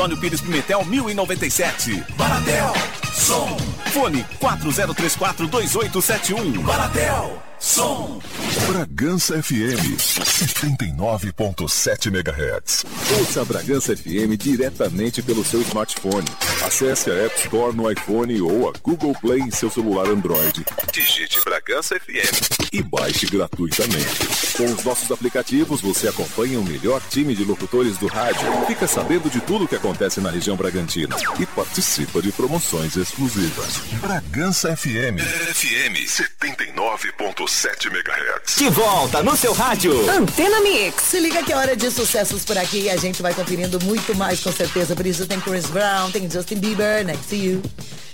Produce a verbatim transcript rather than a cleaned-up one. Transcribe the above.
Antônio Pires Pimentel, mil e noventa e sete. Baratel, som. Fone quatro zero três quatro, dois oito sete um. Baratel, som. Bragança F M, setenta e nove ponto sete megahertz. Ouça a Bragança F M diretamente pelo seu smartphone. Acesse a App Store no iPhone ou a Google Play em seu celular Android. Digite Bragança F M e baixe gratuitamente. Com os nossos aplicativos, você acompanha o melhor time de locutores do rádio, fica sabendo de tudo o que acontece na região Bragantina e participa de promoções exclusivas. Bragança F M, F M setenta e nove ponto sete megahertz. De volta no seu rádio. Antena Mix. Se liga que é hora de sucessos por aqui e a gente vai conferindo muito mais com certeza. Por isso tem Chris Brown, tem Justin Bieber, Next to You.